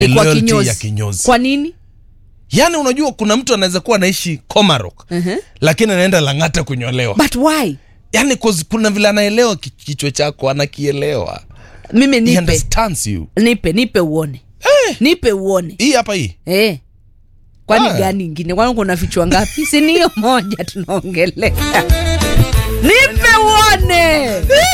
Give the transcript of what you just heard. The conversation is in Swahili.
Kwa kinyozi. Kwa nini? Yani unajua kuna mtu anaweza kuwa anaishi Komarok lakini anaenda Lang'ata kunyolewa. But why? Yani kuna vile anaelewa kichwa chako, anakielewa. Mimi nipe. He understands you. Nipe uone. Nipe uone. Hii hapa hii. Kwani gani nyingine? Kwani kuna vichwa ngapi? Si niyo moja tunaongelea. Nipe uone.